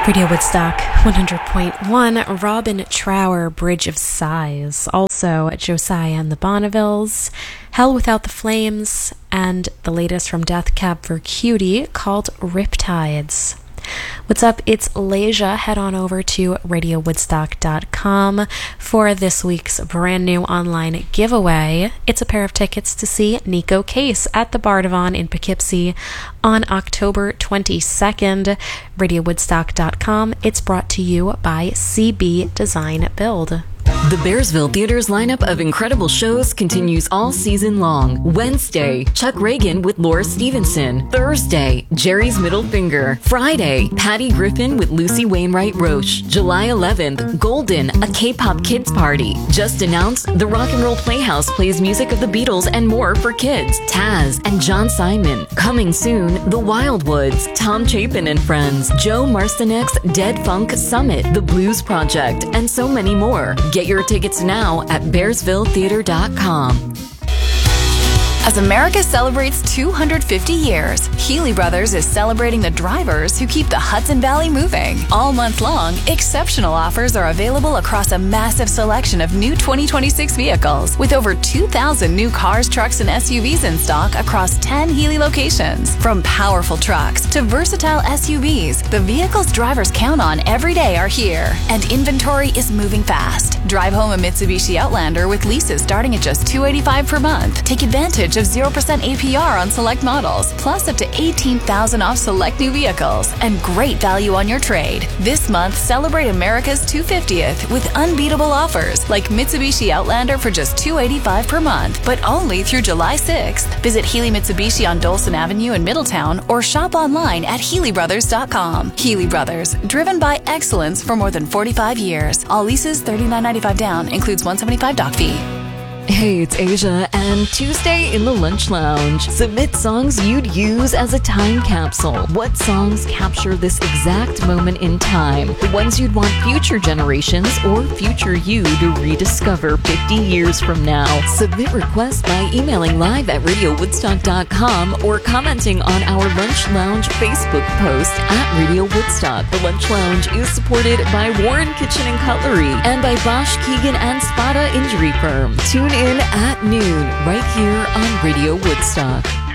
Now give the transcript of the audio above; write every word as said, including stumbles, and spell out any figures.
Radio Woodstock one hundred point one, Robin Trower, Bridge of Sighs. Also, Josiah and the Bonnevilles, Hell Without the Flames, and the latest from Death Cab for Cutie called Riptides. What's up? It's Leja. Head on over to radio woodstock dot com for this week's brand new online giveaway. It's a pair of tickets to see Nico Case at the Bardavon in Poughkeepsie on October twenty-second. radio woodstock dot com. It's brought to you by C B Design Build. The Bearsville Theater's lineup of incredible shows continues all season long. Wednesday, Chuck Reagan with Laura Stevenson. Thursday, Jerry's Middle Finger. Friday, Patty Griffin with Lucy Wainwright Roche. July eleventh, Golden, a K-pop kids party. Just announced, the Rock and Roll Playhouse plays music of the Beatles and more for kids. Taz and John Simon. Coming soon, The Wildwoods, Tom Chapin and Friends, Joe Marcinek's Dead Funk Summit, The Blues Project, and so many more. Get your tickets now at bearsville theater dot com. As America celebrates two hundred fifty years, Healy Brothers is celebrating the drivers who keep the Hudson Valley moving. All month long, exceptional offers are available across a massive selection of new twenty twenty-six vehicles, with over two thousand new cars, trucks, and S U Vs in stock across ten Healy locations. From powerful trucks to versatile S U Vs, the vehicles drivers count on every day are here, and inventory is moving fast. Drive home a Mitsubishi Outlander with leases starting at just two hundred eighty-five dollars per month. Take advantage of zero percent A P R on select models, plus up to eighteen thousand dollars off select new vehicles, and great value on your trade. This month, celebrate America's two hundred fiftieth with unbeatable offers like Mitsubishi Outlander for just two hundred eighty-five dollars per month, but only through July sixth. Visit Healy Mitsubishi on Dolson Avenue in Middletown or shop online at healy brothers dot com. Healy Brothers, driven by excellence for more than forty-five years. All leases thirty-nine ninety-five down, includes one hundred seventy-five dollars dock fee. Hey, it's Asia, and Tuesday in the Lunch Lounge. Submit songs you'd use as a time capsule. What songs capture this exact moment in time? The ones you'd want future generations or future you to rediscover fifty years from now. Submit requests by emailing live at radio woodstock dot com or commenting on our Lunch Lounge Facebook post at Radio Woodstock. The Lunch Lounge is supported by Warren Kitchen and Cutlery and by Bosch, Keegan, and Spada Injury Firm. Tune in at noon right here on Radio Woodstock.